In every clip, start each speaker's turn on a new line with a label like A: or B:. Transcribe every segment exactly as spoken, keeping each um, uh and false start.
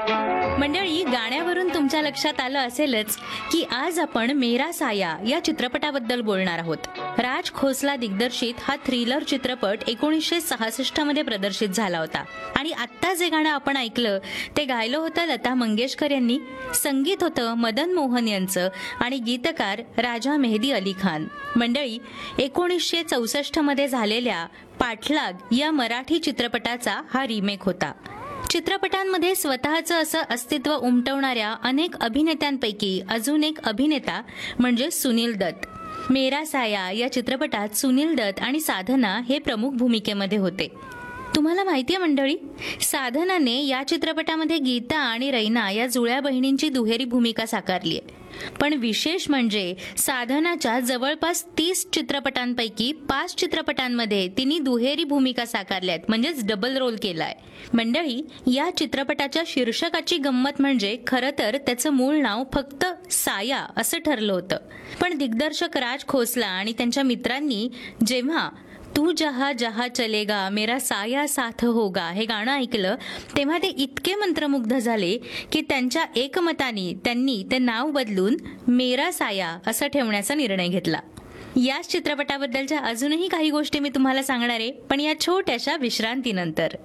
A: मंडळी, गाण्यावरून तुमच्या लक्षात आलं असेलच की आज आपण मेरा साया या चित्रपटाबद्दल बोलणार आहोत. राज खोसला दिग्दर्शित हा थ्रिलर चित्रपट एकोणीसशे सहासष्ट मध्ये प्रदर्शित झाला होता आणि आत्ता जे गाणं आपण ऐकलं ते गायलं होतं लता मंगेशकर यांनी. संगीत होतं मदन मोहन यांचं आणि गीतकार राजा मेहदी अली खान. मंडळी, एकोणीसशे चौसष्ट मध्ये झालेल्या पाठलाग या मराठी चित्रपटाचा हा रिमेक होता. चित्रपटांमध्ये स्वतःचं असं अस्तित्व उमटवणाऱ्या अनेक अभिनेत्यांपैकी अजून एक अभिनेता म्हणजे सुनील दत्त. मेरा साया या चित्रपटात सुनील दत्त आणि साधना हे प्रमुख भूमिकेमध्ये होते. तुम्हाला माहितीये मंडळी, साधनाने या चित्रपटामध्ये गीता आणि रैना या जुळ्या बहिणींची दुहेरी भूमिका साकारली आहे. पण विशेष म्हणजे साधनाच्या जवळपास तीस चित्रपटांपैकी पाच चित्रपटांमध्ये तिने दुहेरी भूमिका साकारल्यात, म्हणजेच डबल रोल केलाय. मंडळी, या चित्रपटाच्या शीर्षकाची गंमत म्हणजे खरं तर त्याचं मूळ नाव फक्त साया असं ठरलं होतं. पण दिग्दर्शक राज खोसला आणि त्यांच्या मित्रांनी जेव्हा तू जहा जहा चलेगा मेरा साया साथ होगा हे गाणं ऐकलं तेव्हा ते इतके मंत्रमुग्ध झाले की त्यांच्या एकमताने त्यांनी ते नाव बदलून मेरा साया असं ठेवण्याचा निर्णय घेतला. याच चित्रपटाबद्दलच्या अजूनही काही गोष्टी मी तुम्हाला सांगणार आहे, पण या छोट्याशा विश्रांतीनंतर.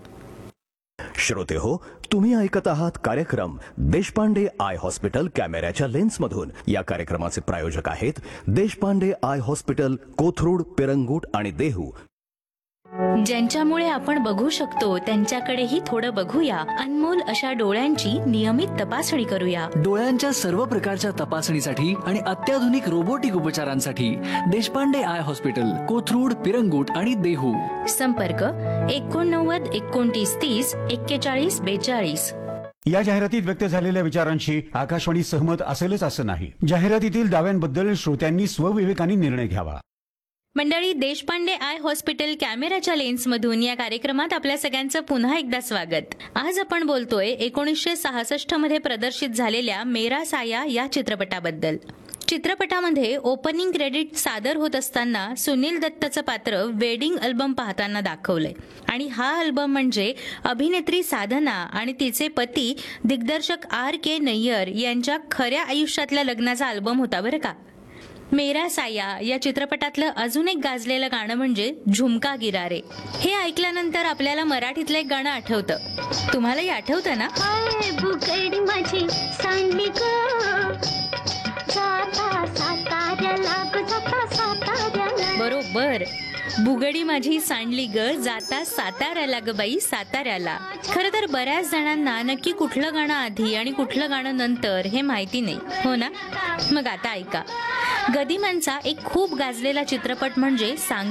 B: श्रोते हो, तुम्ही ऐकत आहात कार्यक्रम देशपांडे आय हॉस्पिटल कॅमेऱ्याच्या लेन्समधून. या कार्यक्रमाचे प्रायोजक आहेत देशपांडे आय हॉस्पिटल, कोथरूड, पिरंगुट आणि देहू.
A: ज्यांच्यामुळे आपण बघू शकतो त्यांच्याकडेही थोडं बघूया. अनमोल अशा डोळ्यांची नियमित तपासणी करूया.
C: डोळ्यांच्या सर्व प्रकारच्या तपासणीसाठी आणि अत्याधुनिक रोबोटिक उपचारांसाठी देशपांडे आय हॉस्पिटल, कोथरूड, पिरंगुट आणि देहू.
A: संपर्क एकोणनव्वद एकोणतीस तीस एक्केचाळीस बेचाळीस.
D: या जाहिरातीत व्यक्त झालेल्या विचारांशी आकाशवाणी सहमत असेलच असं नाही. जाहिरातीतील दाव्यांबद्दल श्रोत्यांनी स्वविवेकाने निर्णय घ्यावा.
A: मंडळी, देशपांडे आय हॉस्पिटल कॅमेऱ्याच्या लेन्समधून या कार्यक्रमात आपल्या सगळ्यांचं पुन्हा एकदा स्वागत. आज आपण बोलतोय एकोणीसशे सहासष्ट मध्ये प्रदर्शित झालेल्या मेरा साया या चित्रपटाबद्दल. चित्रपटामध्ये ओपनिंग क्रेडिट सादर होत असताना सुनील दत्तचं पात्र वेडिंग अल्बम पाहताना दाखवलंय आणि हा अल्बम म्हणजे अभिनेत्री साधना आणि तिचे पती दिग्दर्शक आर के नय्यर यांच्या खऱ्या आयुष्यातल्या लग्नाचा अल्बम होता बरं का. मेरा साया या चित्रपटातलं अजून एक गाजलेलं गाणं म्हणजे झुमका गिरा रे. हे ऐकल्यानंतर आपल्याला मराठीतलं एक गाणं आठवतं. तुम्हालाही आठवतं ना?
E: बुगडी माझी सांडली ग, जाता साताऱ्याला ग, जाता साताऱ्याला.
A: बरोबर, बुगडी माझी सांडली ग, जाता साताऱ्याला ग बाई साताऱ्याला. खरं तर बऱ्याच जणांना नक्की कुठलं गाणं आधी आणि कुठलं गाणं नंतर हे माहिती नाही, हो ना? मग आता ऐका. गदिमांचा एक खूप गाजलेला चित्रपट म्हणजे सांग